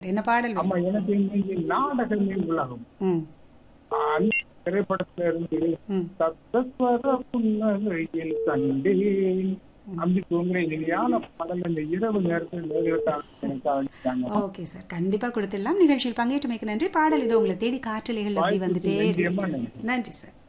என்ன பாடல் ஆமா, வேணும்? எனக்கு இன்னைக்கு நாடகமே உலகம் ம் அந்த திரைப்படத்துல இருந்து ம் சப்தஸ்வர புன்னகையில் கண்டேன் அப்படி தூங்குற இனிமையான பாடல் இந்த இரவு நேரத்தில் நேரிட்டாங்க. ஓகே சார், கண்டிப்பா கொடுத்துடலாம். நிகழ்ச்சியில் பங்கேற்றமைக்கு நன்றி. பாடல் இதோ உங்களை தேடி காற்றலைகள் அப்படி வாய்ப்புக்கு வந்துட்டே நன்றி இருக்கு. அம்மா, நன்றி. நன்றி சார்.